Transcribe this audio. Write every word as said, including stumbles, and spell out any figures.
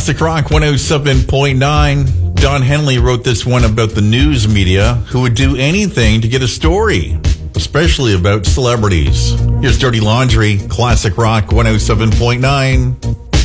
Classic Rock one oh seven point nine. Don Henley wrote this one about the news media who would do anything to get a story, especially about celebrities. Here's Dirty Laundry, Classic Rock one oh seven point nine.